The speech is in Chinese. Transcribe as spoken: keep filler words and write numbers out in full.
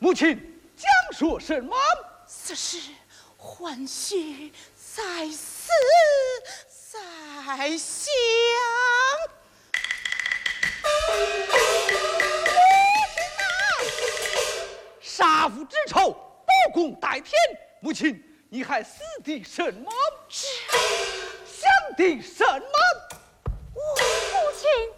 母亲讲说什么？ 此事还需再思再想。 杀父之仇，报功代天。母亲，你还死的什么？想的什么？ 我父亲